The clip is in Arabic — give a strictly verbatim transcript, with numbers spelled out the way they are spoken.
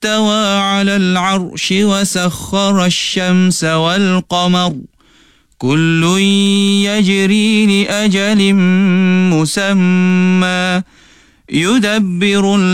استوى على العرش وسخر الشمس والقمر كل يجري لأجل مسمى يدبر